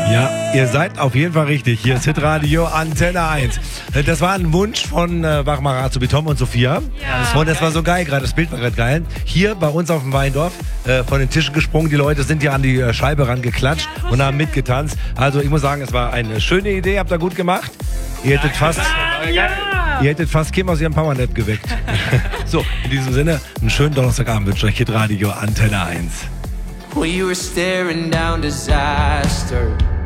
Ja, ihr seid auf jeden Fall richtig. Hier ist Hitradio Antenne 1. Das war ein Wunsch von Wachmacher zu Tom und Sophia. Ja. Und das war so geil gerade, das Bild war gerade geil. Hier bei uns auf dem Weindorf von den Tischen gesprungen. Die Leute sind hier an die Scheibe rangeklatscht und haben mitgetanzt. Also ich muss sagen, es war eine schöne Idee, habt ihr gut gemacht. Ihr hättet fast Kim aus ihrem Powernap geweckt. So, in diesem Sinne, einen schönen Donnerstagabend wünsche euch Hitradio Antenne 1. Well, you were staring down disaster.